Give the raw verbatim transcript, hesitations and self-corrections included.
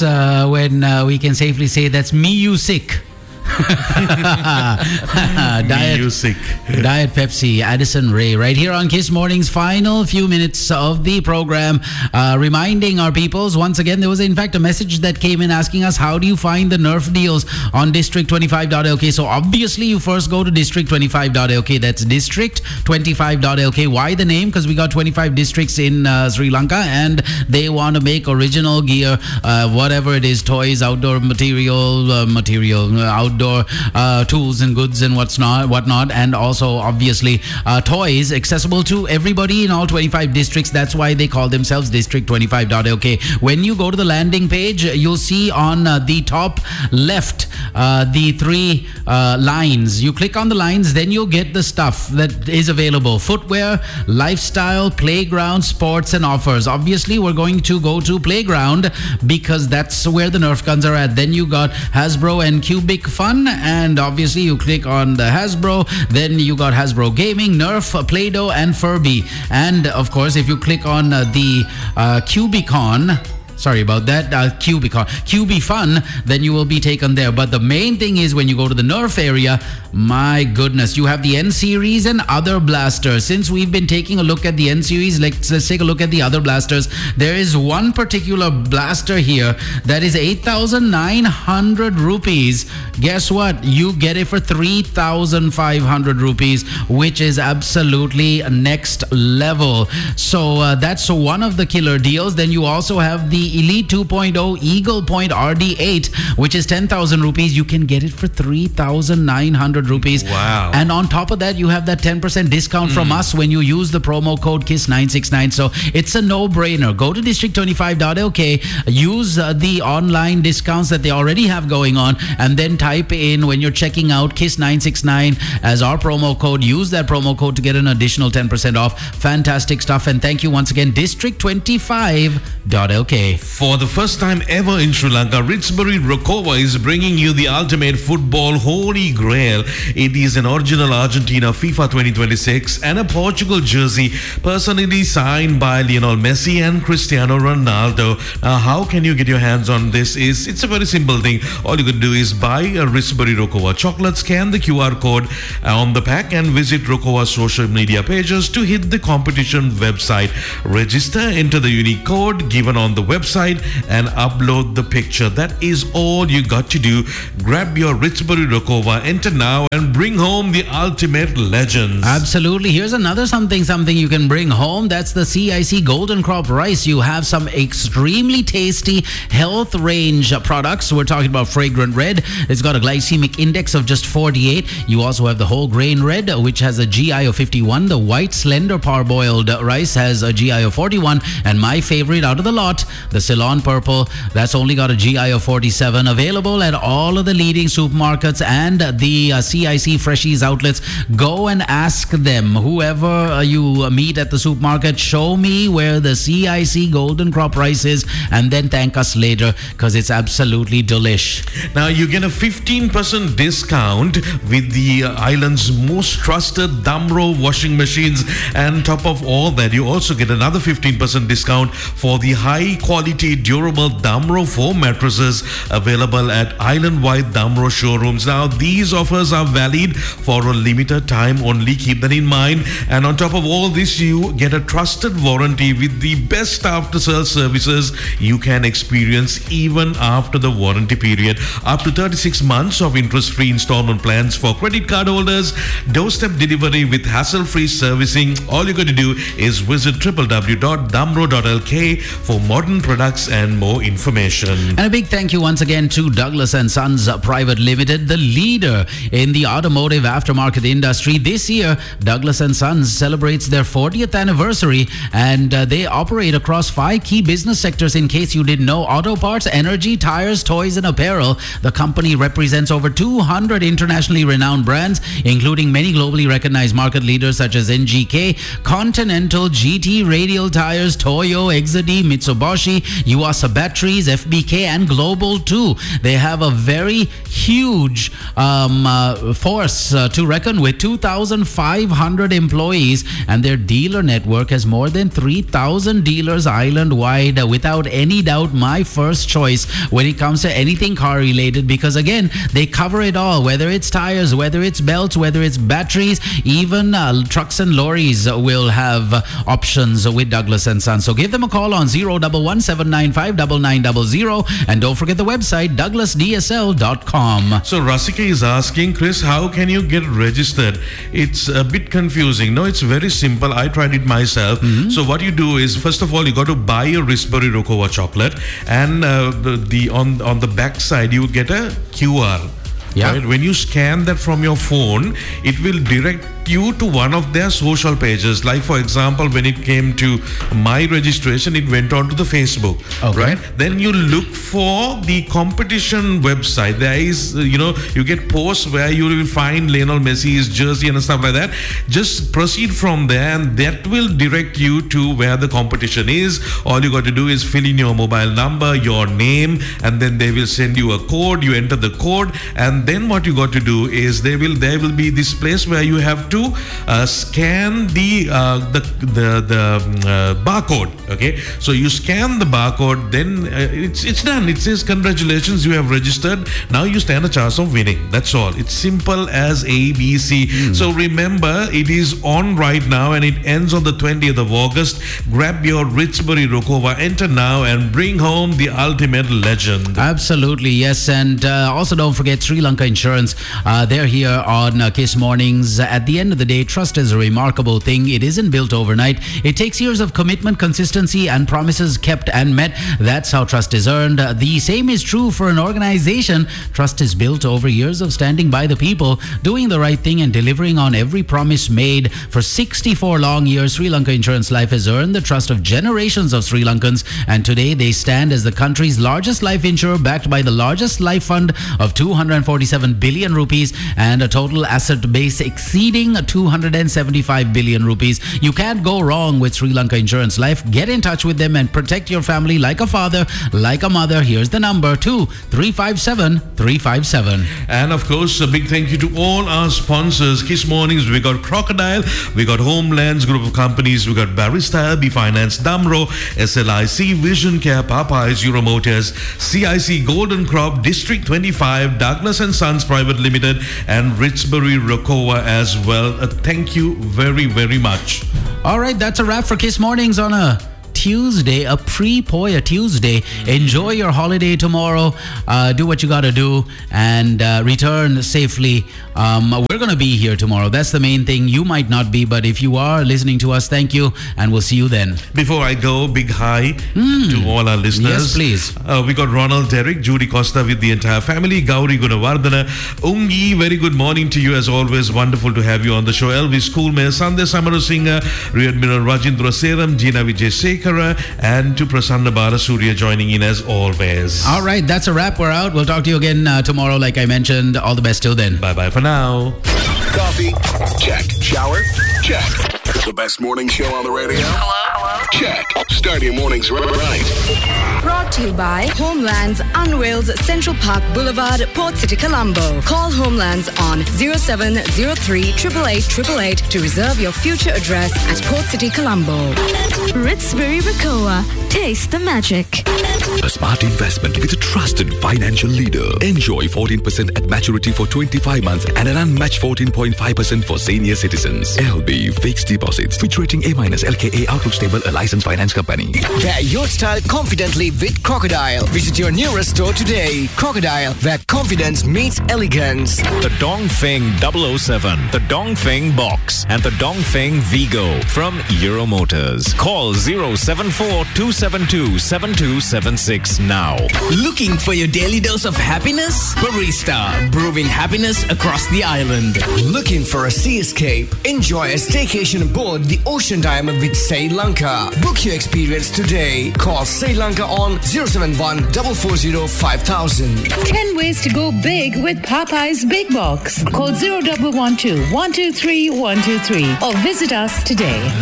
uh, when uh, we can safely say that's music. Diet Music. Diet Pepsi, Addison Ray, right here on Kiss Morning's final few minutes of the program. Uh, reminding our peoples, once again, there was in fact a message that came in asking us, how do you find the Nerf deals on district twenty-five dot L K? So obviously you first go to district twenty-five dot L K. That's district twenty-five dot L K. Why the name? Because we got twenty-five districts in uh, Sri Lanka, and they want to make original gear, uh, whatever it is, toys, outdoor material, uh, material, uh, outdoor uh, tools and goods and what's not, whatnot, and also obviously uh, toys accessible to everybody in all twenty-five districts. That's why they call themselves district twenty-five dot L K. When you go to the landing page, you'll see on uh, the top left uh, the three uh, lines. You click on the lines, then you'll get the stuff that is available: footwear, lifestyle, playground, sports, and offers. Obviously, we're going to go to playground because that's where the Nerf guns are at. Then you got Hasbro and Cubic Fun, and obviously you click on the Hasbro. Then you got Hasbro Gaming, Nerf, Play-Doh, and Furby. And of course, if you click on uh, the uh, Cubicon, sorry about that, uh, Cubicon, Cubifun, then you will be taken there. But the main thing is when you go to the Nerf area, my goodness, you have the N series and other blasters. Since we've been taking a look at the N series, let's, let's take a look at the other blasters. There is one particular blaster here that is eight thousand nine hundred rupees. Guess what? You get it for three thousand five hundred rupees, which is absolutely next level. So uh, that's one of the killer deals. Then you also have the Elite two point oh Eagle Point R D eight, which is ten thousand rupees. You can get it for three thousand nine hundred rupees. Wow. And on top of that, you have that ten percent discount mm. from us when you use the promo code Kiss nine six nine. So it's a no-brainer. Go to district twenty-five dot L K, use uh, the online discounts that they already have going on, and then type in, when you're checking out, Kiss nine six nine as our promo code. Use that promo code to get an additional ten percent off. Fantastic stuff. And thank you once again, district twenty-five dot L K. For the first time ever in Sri Lanka, Ritsbury Rokova is bringing you the ultimate football holy grail. It is an original Argentina FIFA twenty twenty-six and a Portugal jersey personally signed by Lionel Messi and Cristiano Ronaldo. Now, how can you get your hands on this? Is It's a very simple thing. All you could do is buy a Ritsbury Rokova chocolate, scan the Q R code on the pack, and visit Rokova's social media pages to hit the competition website. Register, enter the unique code given on the website, and upload the picture. That is all you got to do. Grab your Ritsbury Rokova, enter now, and bring home the ultimate legends. Absolutely. Here's another something something you can bring home. That's the C I C Golden Crop Rice. You have some extremely tasty health range products. We're talking about Fragrant Red. It's got a glycemic index of just forty-eight. You also have the whole grain red, which has a G I of fifty-one. The white slender parboiled rice has a G I of forty-one. And my favorite out of the lot, the Ceylon Purple, that's only got a G I of forty-seven. Available at all of the leading supermarkets and the uh, C I C Freshies outlets. Go and ask them, whoever uh, you meet at the supermarket, show me where the C I C Golden Crop Rice is, and then thank us later, because it's absolutely delish. Now you get a fifteen percent discount with the uh, island's most trusted Damro washing machines, and top of all that, you also get another fifteen percent discount for the high quality durable Damro foam mattresses available at island-wide Damro showrooms. Now these offers are valid for a limited time only, keep that in mind. And on top of all this, you get a trusted warranty with the best after-sales services you can experience even after the warranty period. Up to thirty-six months of interest-free installment plans for credit card holders, doorstep delivery with hassle-free servicing. All you got to do is visit w w w dot damro dot l k for modern products and more information. And a big thank you once again to Douglas and Sons Private Limited, the leader in the automotive aftermarket industry. This year, Douglas and Sons celebrates their fortieth anniversary, and uh, they operate across five key business sectors. In case you didn't know: auto parts, energy, tires, toys, and apparel. The company represents over two hundred internationally renowned brands, including many globally recognized market leaders such as N G K, Continental, G T, Radial Tires, Toyo, Exody, Mitsubishi, Yuasa Batteries, F B K, and Global too. They have a very huge um, uh, force uh, to reckon with, two thousand five hundred employees, and their dealer network has more than three thousand dealers island-wide. Uh, without any doubt, my first choice when it comes to anything car-related, because again, they cover it all, whether it's tires, whether it's belts, whether it's batteries, even uh, trucks and lorries will have uh, options with Douglas and Sons. So give them a call on zero one one seven nine five nine nine zero zero, and don't forget the website douglas d s l dot com. So Rasika is asking, Chris, how can you get registered? It's a bit confusing. No, it's very simple. I tried it myself. Mm-hmm. So what you do is, first of all, you got to buy a Risbury Rokowa chocolate, and uh, the, the on on the back side you get a Q R. Yeah. Right? When you scan that from your phone, it will direct you to one of their social pages. Like, for example, when it came to my registration, it went on to the Facebook. Okay. Right? Then you look for the competition website. There is, you know, you get posts where you will find Lionel Messi's jersey and stuff like that. Just proceed from there, and that will direct you to where the competition is. All you got to do is fill in your mobile number, your name, and then they will send you a code. You enter the code, and then what you got to do is they will there will be this place where you have to uh, scan the uh, the the, the uh, barcode. Okay, so you scan the barcode, then uh, it's it's done. It says congratulations, you have registered. Now you stand a chance of winning. That's all. It's simple as A B C. Mm. So remember, it is on right now, and it ends on the twentieth of August. Grab your Risbury Rokowa, enter now, and bring home the ultimate legend. Absolutely, yes. And uh, also don't forget Sri Lanka Insurance. Uh, they're here on uh, Kiss Mornings. At the end of the day, trust is a remarkable thing. It isn't built overnight. It takes years of commitment, consistency, and promises kept and met. That's how trust is earned. Uh, the same is true for an organization. Trust is built over years of standing by the people, doing the right thing, and delivering on every promise made. For sixty-four long years, Sri Lanka Insurance Life has earned the trust of generations of Sri Lankans, and today they stand as the country's largest life insurer, backed by the largest life fund of two hundred forty-seven billion rupees and a total asset base exceeding two hundred seventy-five billion rupees. You can't go wrong with Sri Lanka Insurance Life. Get in touch with them and protect your family like a father, like a mother. Here's the number: two three five seven three five seven. And of course, a big thank you to all our sponsors. Kiss Mornings, we got Crocodile, we got Homelands Group of Companies, we got Barista, L B Finance, Damro, S L I C, Vision Care, Popeyes, Euromotors, C I C Golden Crop, District twenty-five, Douglas and Sons Private Limited, and Risbury Rokowa as well. Uh, thank you very, very much. All right, that's a wrap for Kiss Mornings on a Tuesday, a pre-Poya Tuesday. Enjoy your holiday tomorrow. Uh, do what you got to do, and uh, return safely. Um, we're going to be here tomorrow. That's the main thing. You might not be, but if you are listening to us, thank you, and we'll see you then. Before I go, big hi mm. to all our listeners. Yes, please. Uh, we got Ronald Derrick, Judy Costa with the entire family, Gauri Gunawardana, Ungi, very good morning to you as always. Wonderful to have you on the show. Elvis Coolmare, Sandhya Samarusinga, Rear Admiral Rajendra Seram, Gina Vijay Sekhara, and to Prasanna Balasurya joining in as always. All right, that's a wrap. We're out. We'll talk to you again uh, tomorrow, like I mentioned. All the best till then. Bye-bye for now. Coffee? Check. Shower? Check. The best morning show on the radio? Hello? Hello? Check. Start your mornings right. Brought to you by Homelands, unveils Central Park Boulevard, Port City, Colombo. Call Homelands on zero seven zero three eight eight eight eight eight to reserve your future address at Port City, Colombo. Risbury Rokowa. Taste the magic. A smart investment with a trusted financial leader. Enjoy fourteen percent at maturity for twenty-five months and an unmatched fourteen point five percent for senior citizens. L B Fixed Deposits. Fitch rating A minus, L K A Outlook Stable, a licensed finance company. Wear your style confidently with Crocodile. Visit your nearest store today. Crocodile, where confidence meets elegance. The Dongfeng double oh seven, the Dongfeng Box, and the Dongfeng Vigo from Euromotors. Call zero seven four two seven two seven two seven six now. Looking for your daily dose of happiness? Barista, brewing happiness across the island. Looking for a sea escape? Enjoy a staycation aboard the Ocean Diamond with Sri Lanka. Book your experience today. Call Sri Lanka on zero seven one four four zero five thousand. ten ways to go big with Popeye's Big Box. Call zero one one two one two three one two three or visit us today.